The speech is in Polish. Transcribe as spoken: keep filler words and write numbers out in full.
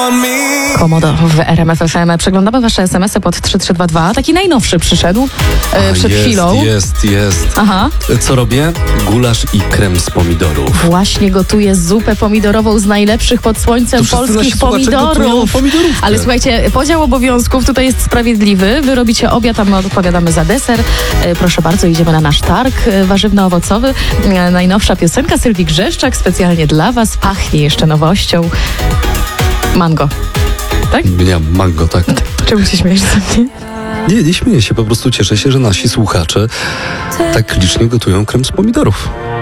Komodo w R M F F M. Przeglądamy wasze es em esy pod trzy trzy dwa dwa. Taki najnowszy przyszedł e, A, przed jest, chwilą. Jest, jest. Aha. Co robię? Gulasz i krem z pomidorów. Właśnie gotuję zupę pomidorową z najlepszych pod słońcem To wszyscy polskich nasi słuchacze gotują pomidorów. pomidorówkę. Ale słuchajcie, podział obowiązków tutaj jest sprawiedliwy. Wy robicie obiad, a my odpowiadamy za deser. E, proszę bardzo, idziemy na nasz targ e, warzywno-owocowy. E, najnowsza piosenka Sylwii Grzeszczak specjalnie dla was. Pachnie jeszcze nowością. Mango. Tak? Nie, mango, tak. Czemu się śmiejesz ze mnie? Nie, nie śmieję się, po prostu cieszę się, że nasi słuchacze tak licznie gotują krem z pomidorów.